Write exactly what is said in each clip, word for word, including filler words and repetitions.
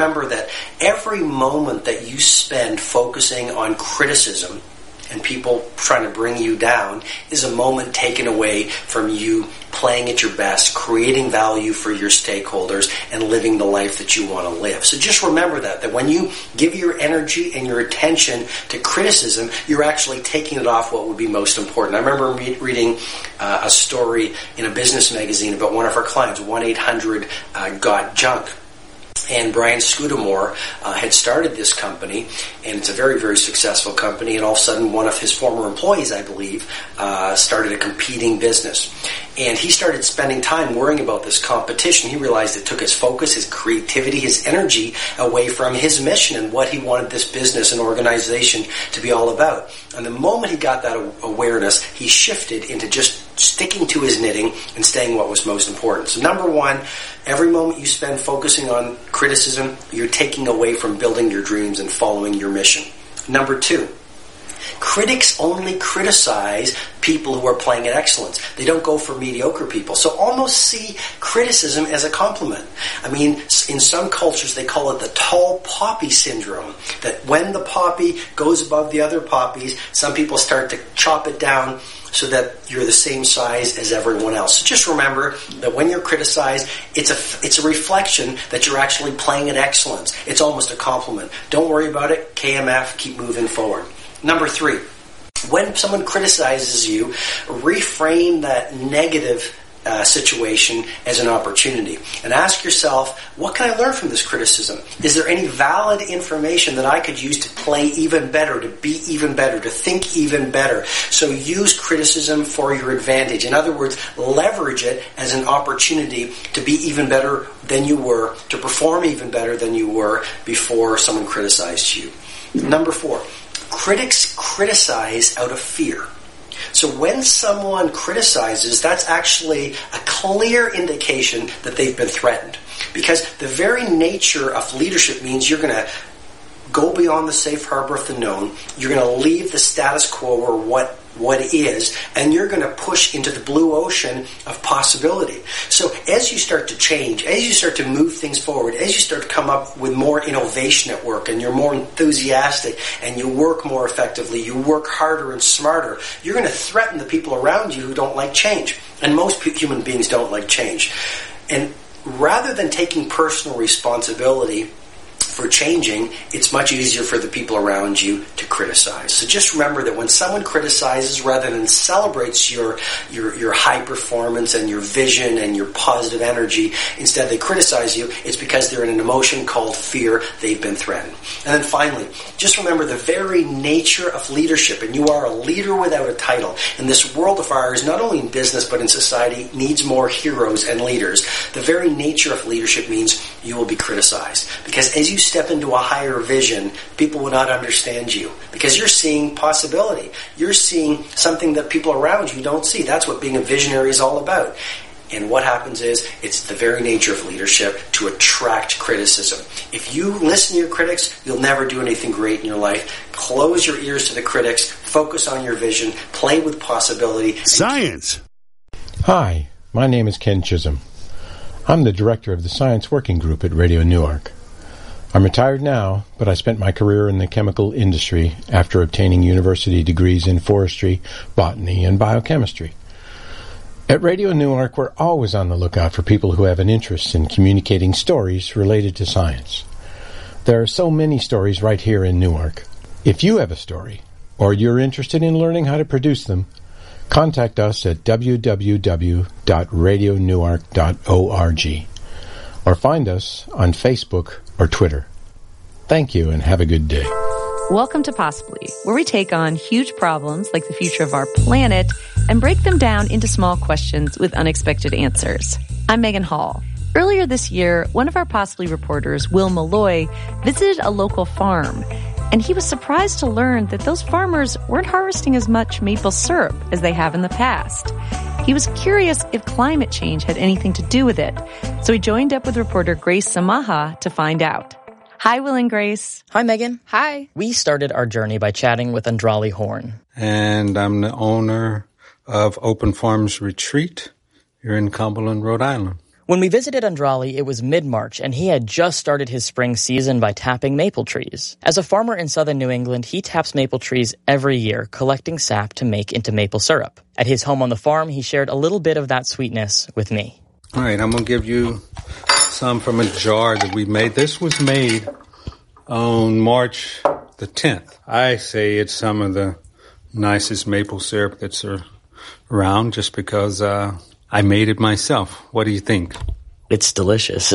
Remember that every moment that you spend focusing on criticism and people trying to bring you down is a moment taken away from you playing at your best, creating value for your stakeholders, and living the life that you want to live. So just remember that, that when you give your energy and your attention to criticism, you're actually taking it off what would be most important. I remember re- reading uh, a story in a business magazine about one of our clients, one eight hundred got junk. And Brian Scudamore uh, had started this company, and it's a very, very successful company, and all of a sudden one of his former employees, I believe, uh, started a competing business. And he started spending time worrying about this competition. He realized it took his focus, his creativity, his energy away from his mission and what he wanted this business and organization to be all about. And the moment he got that awareness, he shifted into just sticking to his knitting and staying what was most important. So number one, every moment you spend focusing on criticism, you're taking away from building your dreams and following your mission. Number two, critics only criticize people who are playing at excellence. They don't go for mediocre people. So almost see criticism as a compliment. I mean, in some cultures they call it the tall poppy syndrome, that when the poppy goes above the other poppies, some people start to chop it down so that you're the same size as everyone else. So just remember that when you're criticized, it's a, it's a reflection that you're actually playing at excellence. It's almost a compliment. Don't worry about it. K M F, keep moving forward. Number three, when someone criticizes you, reframe that negative uh, situation as an opportunity. And ask yourself, what can I learn from this criticism? Is there any valid information that I could use to play even better, to be even better, to think even better? So use criticism for your advantage. In other words, leverage it as an opportunity to be even better than you were, to perform even better than you were before someone criticized you. Number four, critics criticize out of fear. So when someone criticizes, that's actually a clear indication that they've been threatened. Because the very nature of leadership means you're going to go beyond the safe harbor of the known, you're going to leave the status quo or what what is, and you're going to push into the blue ocean of possibility. So as you start to change, as you start to move things forward, as you start to come up with more innovation at work, and you're more enthusiastic, and you work more effectively, you work harder and smarter, you're going to threaten the people around you who don't like change. And most human beings don't like change. And rather than taking personal responsibility for changing, it's much easier for the people around you to criticize. So just remember that when someone criticizes rather than celebrates your, your, your high performance and your vision and your positive energy, instead they criticize you, it's because they're in an emotion called fear. They've been threatened. And then finally, just remember the very nature of leadership, and you are a leader without a title. And this world of ours, not only in business but in society, needs more heroes and leaders. The very nature of leadership means you will be criticized. Because as you step into a higher vision, people will not understand you because you're seeing possibility. You're seeing something that people around you don't see. That's what being a visionary is all about. And what happens is, it's the very nature of leadership to attract criticism. If you listen to your critics, you'll never do anything great in your life. Close your ears to the critics, focus on your vision, play with possibility. Science! Hi, my name is Ken Chisholm. I'm the director of the Science Working Group at Radio Newark. I'm retired now, but I spent my career in the chemical industry after obtaining university degrees in forestry, botany, and biochemistry. At Radio Newark, we're always on the lookout for people who have an interest in communicating stories related to science. There are so many stories right here in Newark. If you have a story, or you're interested in learning how to produce them, contact us at w w w dot radio newark dot org or find us on Facebook or Twitter. Thank you and have a good day. Welcome to Possibly, where we take on huge problems like the future of our planet and break them down into small questions with unexpected answers. I'm Megan Hall. Earlier this year, one of our Possibly reporters, Will Malloy, visited a local farm, and he was surprised to learn that those farmers weren't harvesting as much maple syrup as they have in the past. He was curious if climate change had anything to do with it, so he joined up with reporter Grace Samaha to find out. Hi, Will and Grace. Hi, Megan. Hi. We started our journey by chatting with Andrali Horn. And I'm the owner of Open Farms Retreat here in Cumberland, Rhode Island. When we visited Andrali, it was mid-March, and he had just started his spring season by tapping maple trees. As a farmer in southern New England, he taps maple trees every year, collecting sap to make into maple syrup. At his home on the farm, he shared a little bit of that sweetness with me. All right, I'm going to give you some from a jar that we made. This was made on March the tenth. I say it's some of the nicest maple syrup that's around just because uh, I made it myself. What do you think? It's delicious.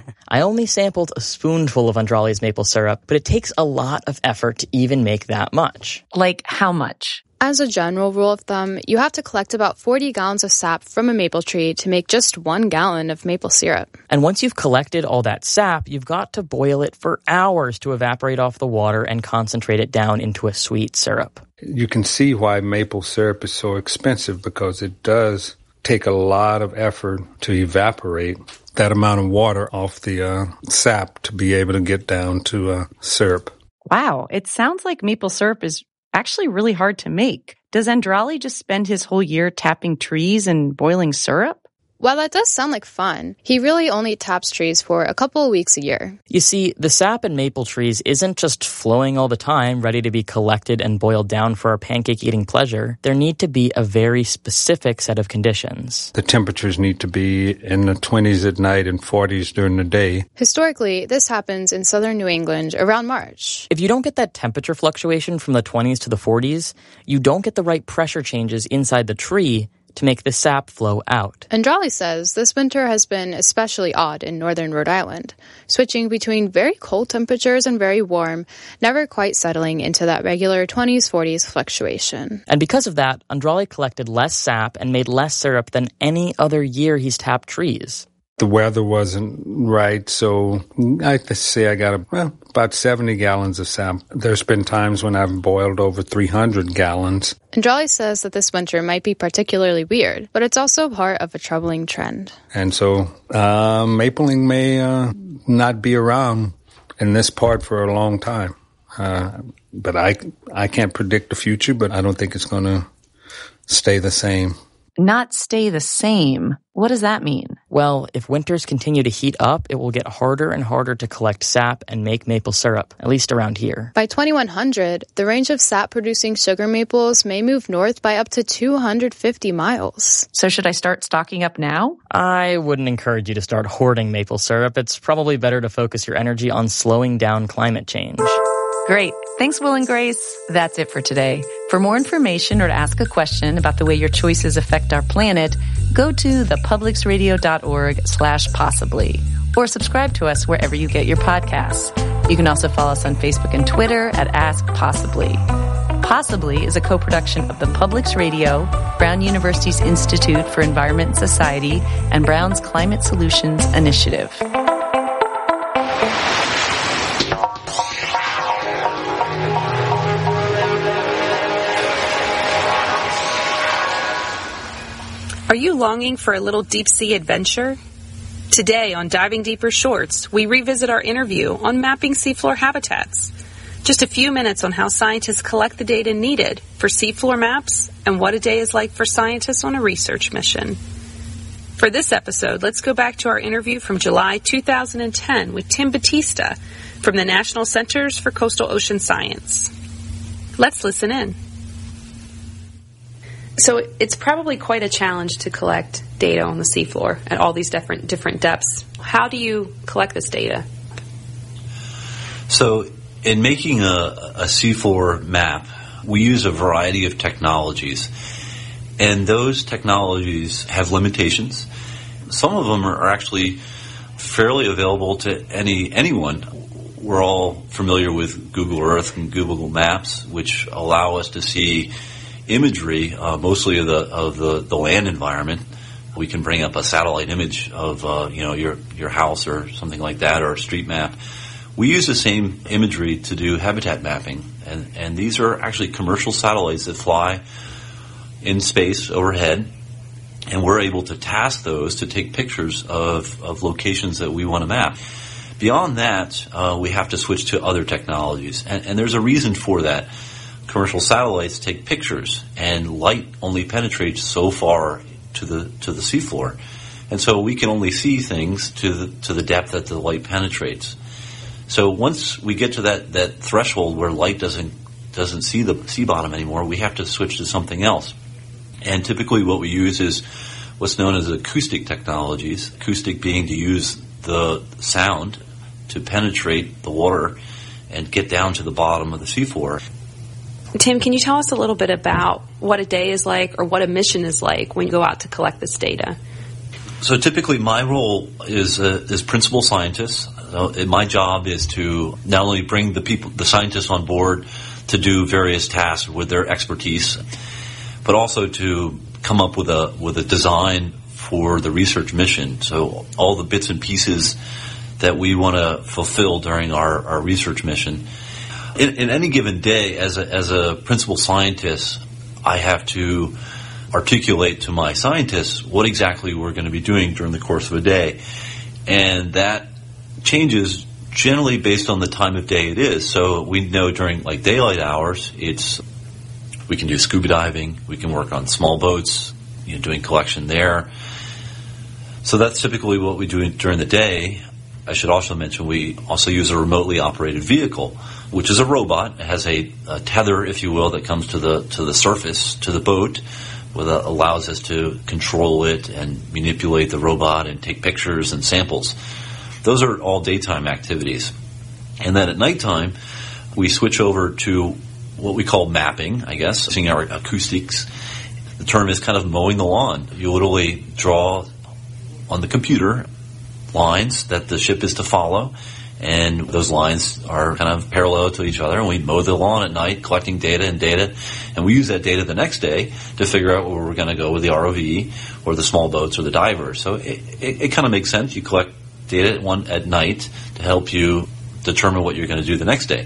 I only sampled a spoonful of Andrali's maple syrup, but it takes a lot of effort to even make that much. Like how much? As a general rule of thumb, you have to collect about forty gallons of sap from a maple tree to make just one gallon of maple syrup. And once you've collected all that sap, you've got to boil it for hours to evaporate off the water and concentrate it down into a sweet syrup. You can see why maple syrup is so expensive, because it does take a lot of effort to evaporate that amount of water off the uh, sap to be able to get down to uh, syrup. Wow, it sounds like maple syrup is actually really hard to make. Does Andrali just spend his whole year tapping trees and boiling syrup? While that does sound like fun, he really only taps trees for a couple of weeks a year. You see, the sap in maple trees isn't just flowing all the time, ready to be collected and boiled down for our pancake-eating pleasure. There need to be a very specific set of conditions. The temperatures need to be in the twenties at night and forties during the day. Historically, this happens in southern New England around March. If you don't get that temperature fluctuation from the twenties to the forties, you don't get the right pressure changes inside the tree to make the sap flow out. Andrali says this winter has been especially odd in northern Rhode Island, switching between very cold temperatures and very warm, never quite settling into that regular twenties forties fluctuation. And because of that, Andrali collected less sap and made less syrup than any other year he's tapped trees. The weather wasn't right, so I have to say I got a, well, about seventy gallons of sap. There's been times when I've boiled over three hundred gallons. Andrali says that this winter might be particularly weird, but it's also part of a troubling trend. And so uh, mapling may uh, not be around in this part for a long time. Uh, but I, I can't predict the future, but I don't think it's going to stay the same. Not stay the same. What does that mean? Well, if winters continue to heat up, it will get harder and harder to collect sap and make maple syrup, at least around here. By twenty-one hundred, the range of sap-producing sugar maples may move north by up to two hundred fifty miles. So should I start stocking up now? I wouldn't encourage you to start hoarding maple syrup. It's probably better to focus your energy on slowing down climate change. Great. Thanks, Will and Grace. That's it for today. For more information or to ask a question about the way your choices affect our planet, go to thepublicsradio.org slash possibly or subscribe to us wherever you get your podcasts. You can also follow us on Facebook and Twitter at Ask Possibly. Possibly is a co-production of the Publics Radio, Brown University's Institute for Environment and Society, and Brown's Climate Solutions Initiative. Are you longing for a little deep-sea adventure? Today on Diving Deeper Shorts, we revisit our interview on mapping seafloor habitats. Just a few minutes on how scientists collect the data needed for seafloor maps and what a day is like for scientists on a research mission. For this episode, let's go back to our interview from July two thousand ten with Tim Battista from the National Centers for Coastal Ocean Science. Let's listen in. So it's probably quite a challenge to collect data on the seafloor at all these different different depths. How do you collect this data? So in making a, a seafloor map, we use a variety of technologies. And those technologies have limitations. Some of them are actually fairly available to any anyone. We're all familiar with Google Earth and Google Maps, which allow us to see imagery, uh, mostly of the of the, the land environment. We can bring up a satellite image of uh, you know your your house or something like that, or a street map. We use the same imagery to do habitat mapping, and and these are actually commercial satellites that fly in space overhead, and we're able to task those to take pictures of of locations that we want to map. Beyond that, uh, we have to switch to other technologies, and, and there's a reason for that. Commercial satellites take pictures, and light only penetrates so far to the to the seafloor. And so we can only see things to the, to the depth that the light penetrates. So once we get to that, that threshold where light doesn't doesn't see the sea bottom anymore, we have to switch to something else. And typically what we use is what's known as acoustic technologies, acoustic being to use the sound to penetrate the water and get down to the bottom of the seafloor. Tim, can you tell us a little bit about what a day is like or what a mission is like when you go out to collect this data? So typically my role is uh, is principal scientist. So my job is to not only bring the people, the scientists on board to do various tasks with their expertise, but also to come up with a with a design for the research mission. So all the bits and pieces that we want to fulfill during our, our research mission. In, in any given day, as a, as a principal scientist, I have to articulate to my scientists what exactly we're going to be doing during the course of a day. And that changes generally based on the time of day it is. So we know during like daylight hours, it's we can do scuba diving, we can work on small boats, you know, doing collection there. So that's typically what we do during the day. I should also mention we also use a remotely operated vehicle, which is a robot. It has a, a tether, if you will, that comes to the to the surface, to the boat, where that allows us to control it and manipulate the robot and take pictures and samples. Those are all daytime activities. And then at nighttime, we switch over to what we call mapping, I guess, using our acoustics. The term is kind of mowing the lawn. You literally draw on the computer lines that the ship is to follow, and those lines are kind of parallel to each other, and we mow the lawn at night, collecting data and data, and we use that data the next day to figure out where we're going to go with the R O V or the small boats or the divers. So it, it, it kind of makes sense. You collect data at, one, at night to help you determine what you're going to do the next day.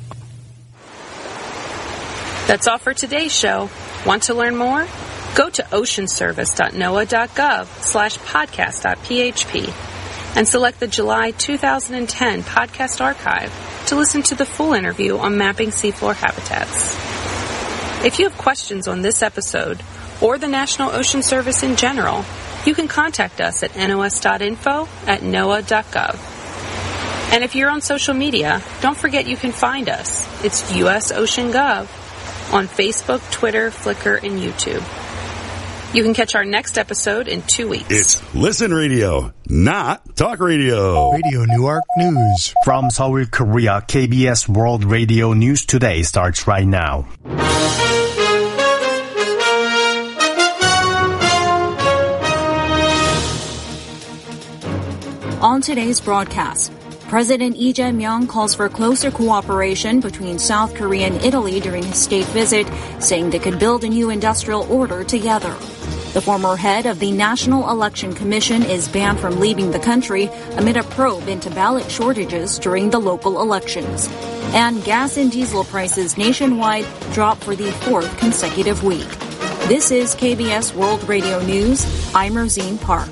That's all for today's show. Want to learn more? Go to oceanservice.noaa.gov slash podcast.php and select the July two thousand ten podcast archive to listen to the full interview on mapping seafloor habitats. If you have questions on this episode or the National Ocean Service in general, you can contact us at nos.info at noaa.gov. And if you're on social media, don't forget you can find us. It's U S Ocean Gov on Facebook, Twitter, Flickr, and YouTube. You can catch our next episode in two weeks. It's Listen Radio, not Talk Radio. Radio Newark News. From Seoul, Korea, K B S World Radio News Today starts right now. On today's broadcast, President Lee Jae-myung calls for closer cooperation between South Korea and Italy during his state visit, saying they could build a new industrial order together. The former head of the National Election Commission is banned from leaving the country amid a probe into ballot shortages during the local elections. And gas and diesel prices nationwide drop for the fourth consecutive week. This is K B S World Radio News. I'm Rosine Park.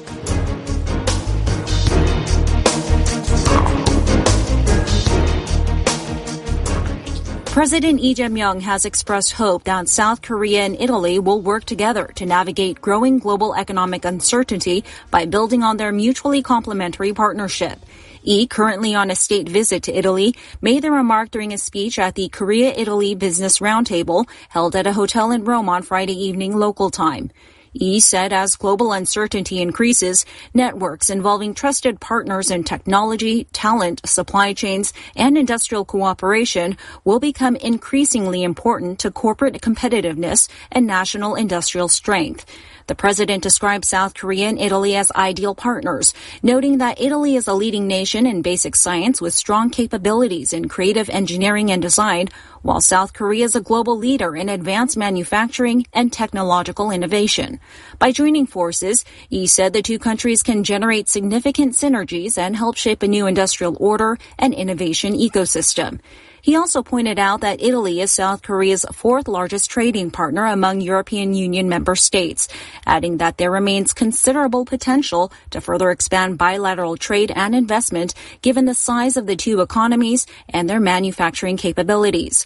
President Lee Jae-myung has expressed hope that South Korea and Italy will work together to navigate growing global economic uncertainty by building on their mutually complementary partnership. Lee, currently on a state visit to Italy, made the remark during a speech at the Korea-Italy Business Roundtable held at a hotel in Rome on Friday evening local time. Lee said as global uncertainty increases, networks involving trusted partners in technology, talent, supply chains, and industrial cooperation will become increasingly important to corporate competitiveness and national industrial strength. The president described South Korea and Italy as ideal partners, noting that Italy is a leading nation in basic science with strong capabilities in creative engineering and design, while South Korea is a global leader in advanced manufacturing and technological innovation. By joining forces, Lee said the two countries can generate significant synergies and help shape a new industrial order and innovation ecosystem. He also pointed out that Italy is South Korea's fourth largest trading partner among European Union member states, adding that there remains considerable potential to further expand bilateral trade and investment given the size of the two economies and their manufacturing capabilities.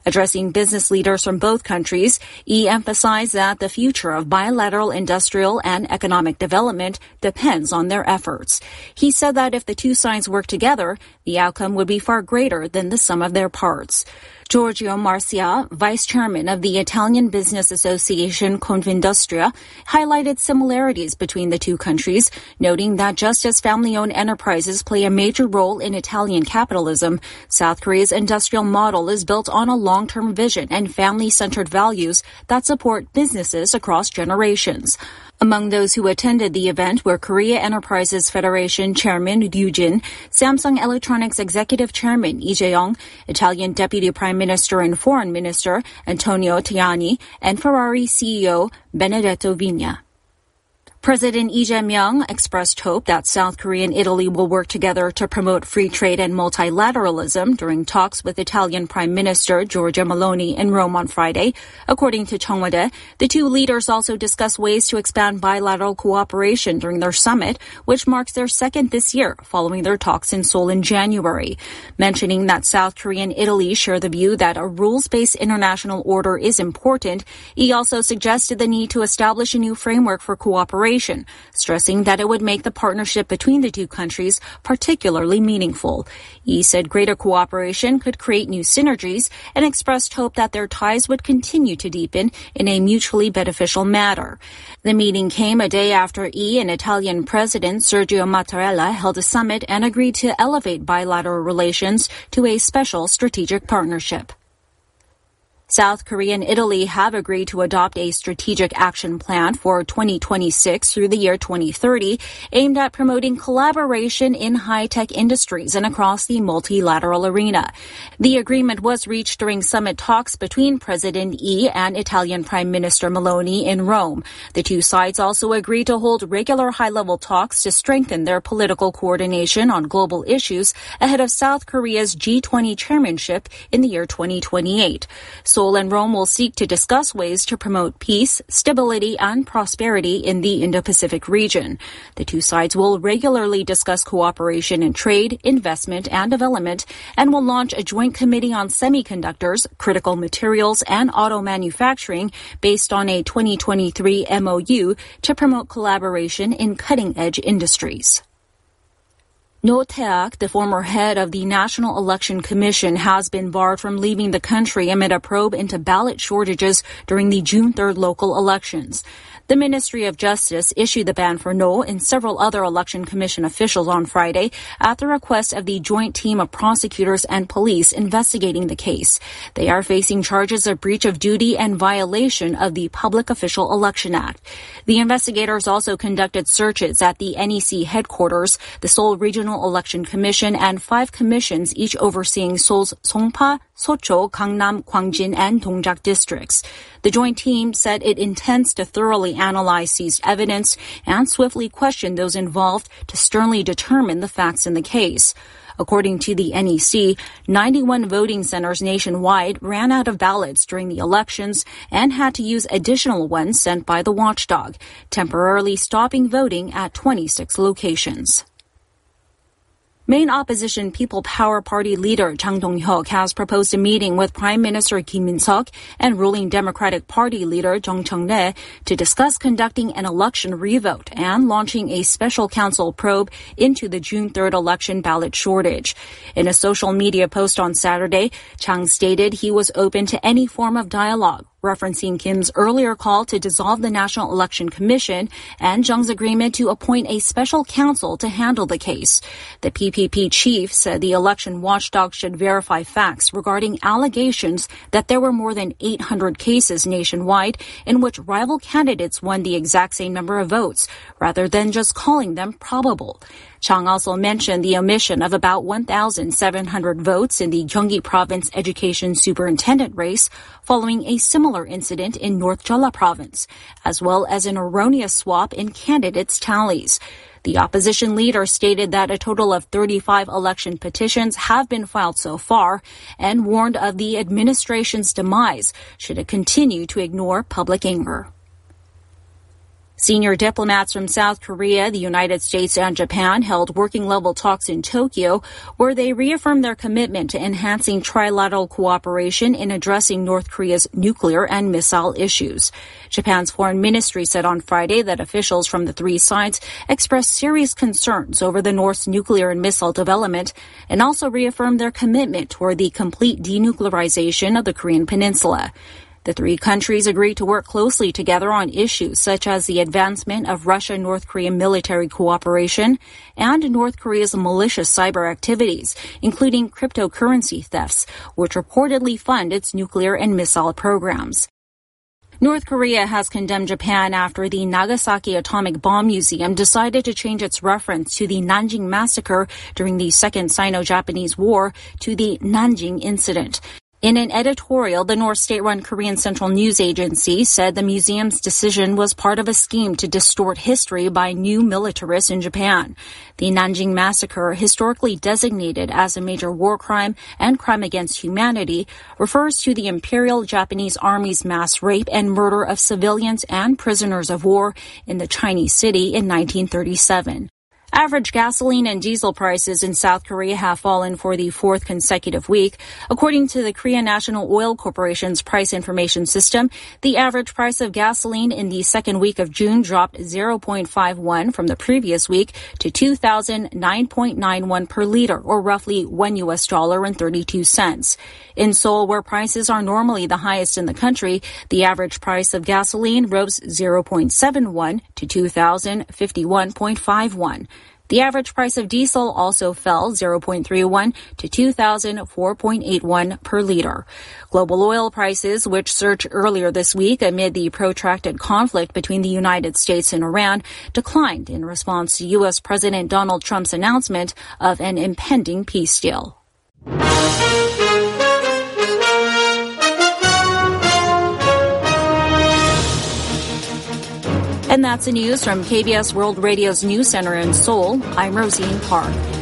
Addressing business leaders from both countries, Yi emphasized that the future of bilateral industrial and economic development depends on their efforts. He said that if the two sides work together, the outcome would be far greater than the sum of their parts. Giorgio Marcia, vice chairman of the Italian business association Confindustria, highlighted similarities between the two countries, noting that just as family-owned enterprises play a major role in Italian capitalism, South Korea's industrial model is built on a long-term vision and family-centered values that support businesses across generations. Among those who attended the event were Korea Enterprises Federation Chairman Ryu Jin, Samsung Electronics Executive Chairman Lee Jae-young, Italian Deputy Prime Minister and Foreign Minister Antonio Tajani, and Ferrari C E O Benedetto Vigna. President Lee Jae-myung expressed hope that South Korea and Italy will work together to promote free trade and multilateralism during talks with Italian Prime Minister Giorgia Meloni in Rome on Friday. According to Cheongwade, the two leaders also discussed ways to expand bilateral cooperation during their summit, which marks their second this year, following their talks in Seoul in January. Mentioning that South Korea and Italy share the view that a rules-based international order is important, he also suggested the need to establish a new framework for cooperation, stressing that it would make the partnership between the two countries particularly meaningful. Yi said greater cooperation could create new synergies and expressed hope that their ties would continue to deepen in a mutually beneficial manner. The meeting came a day after Yi and Italian President Sergio Mattarella held a summit and agreed to elevate bilateral relations to a special strategic partnership. South Korea and Italy have agreed to adopt a strategic action plan for twenty twenty-six through the year twenty thirty, aimed at promoting collaboration in high-tech industries and across the multilateral arena. The agreement was reached during summit talks between President Yi and Italian Prime Minister Meloni in Rome. The two sides also agreed to hold regular high-level talks to strengthen their political coordination on global issues ahead of South Korea's G twenty chairmanship in the year twenty twenty-eight. Seoul and Rome will seek to discuss ways to promote peace, stability, and prosperity in the Indo-Pacific region. The two sides will regularly discuss cooperation in trade, investment, and development, and will launch a joint committee on semiconductors, critical materials, and auto manufacturing based on a twenty twenty-three M O U to promote collaboration in cutting-edge industries. No Tae-ak, the former head of the National Election Commission, has been barred from leaving the country amid a probe into ballot shortages during the June third local elections. The Ministry of Justice issued the ban for No and several other Election Commission officials on Friday at the request of the joint team of prosecutors and police investigating the case. They are facing charges of breach of duty and violation of the Public Official Election Act. The investigators also conducted searches at the N E C headquarters, the Seoul Regional Election Commission, and five commissions, each overseeing Seoul's Songpa, Socho, Gangnam, Gwangjin, and Dongjak districts. The joint team said it intends to thoroughly analyze seized evidence and swiftly question those involved to sternly determine the facts in the case. According to the N E C, ninety-one voting centers nationwide ran out of ballots during the elections and had to use additional ones sent by the watchdog, temporarily stopping voting at twenty-six locations. Main opposition People Power Party leader Chang Dong-hyuk has proposed a meeting with Prime Minister Kim Min-seok and ruling Democratic Party leader Jung Cheong-rae to discuss conducting an election revote and launching a special counsel probe into the June third election ballot shortage. In a social media post on Saturday, Chang stated he was open to any form of dialogue, referencing Kim's earlier call to dissolve the National Election Commission and Jung's agreement to appoint a special counsel to handle the case. The P P P chief said the election watchdog should verify facts regarding allegations that there were more than eight hundred cases nationwide in which rival candidates won the exact same number of votes, rather than just calling them probable. Chang also mentioned the omission of about one thousand seven hundred votes in the Gyeonggi Province Education Superintendent race following a similar incident in North Jeolla Province, as well as an erroneous swap in candidates' tallies. The opposition leader stated that a total of thirty-five election petitions have been filed so far and warned of the administration's demise should it continue to ignore public anger. Senior diplomats from South Korea, the United States, and Japan held working-level talks in Tokyo, where they reaffirmed their commitment to enhancing trilateral cooperation in addressing North Korea's nuclear and missile issues. Japan's foreign ministry said on Friday that officials from the three sides expressed serious concerns over the North's nuclear and missile development and also reaffirmed their commitment toward the complete denuclearization of the Korean Peninsula. The three countries agreed to work closely together on issues such as the advancement of Russia-North Korea military cooperation and North Korea's malicious cyber activities, including cryptocurrency thefts, which reportedly fund its nuclear and missile programs. North Korea has condemned Japan after the Nagasaki Atomic Bomb Museum decided to change its reference to the Nanjing Massacre during the Second Sino-Japanese War to the Nanjing Incident. In an editorial, the North state-run Korean Central News Agency said the museum's decision was part of a scheme to distort history by new militarists in Japan. The Nanjing Massacre, historically designated as a major war crime and crime against humanity, refers to the Imperial Japanese Army's mass rape and murder of civilians and prisoners of war in the Chinese city in nineteen thirty-seven. Average gasoline and diesel prices in South Korea have fallen for the fourth consecutive week. According to the Korea National Oil Corporation's price information system, the average price of gasoline in the second week of June dropped zero point five one from the previous week to two thousand nine point nine one per liter, or roughly one U S dollar and thirty-two cents. In Seoul, where prices are normally the highest in the country, the average price of gasoline rose zero point seven one to two thousand fifty-one point five one. The average price of diesel also fell zero point three one to two thousand four point eight one per liter. Global oil prices, which surged earlier this week amid the protracted conflict between the United States and Iran, declined in response to U S. President Donald Trump's announcement of an impending peace deal. And that's the news from K B S World Radio's News Center in Seoul. I'm Rosine Park.